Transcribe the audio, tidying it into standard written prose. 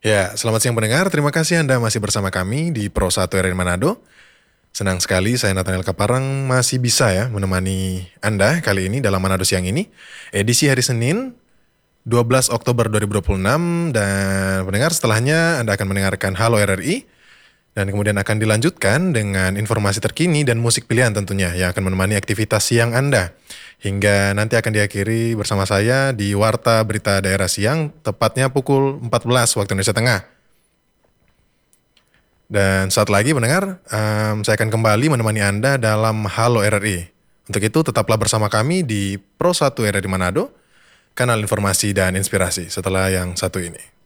Ya, selamat siang pendengar. Terima kasih Anda masih bersama kami di Pro 1 RRI Manado. Senang sekali saya Nathaniel Kaparang masih bisa ya menemani Anda kali ini dalam Manado Siang ini. Edisi hari Senin, 12 Oktober 2026 dan pendengar setelahnya Anda akan mendengarkan Halo RRI dan kemudian akan dilanjutkan dengan informasi terkini dan musik pilihan tentunya yang akan menemani aktivitas siang Anda. Hingga nanti akan diakhiri bersama saya di Warta Berita Daerah Siang, tepatnya pukul 14 waktu Indonesia Tengah. Dan saat lagi mendengar, saya akan kembali menemani Anda dalam Halo RRI. Untuk itu tetaplah bersama kami di Pro 1 RRI Manado, kanal informasi dan inspirasi setelah yang satu ini.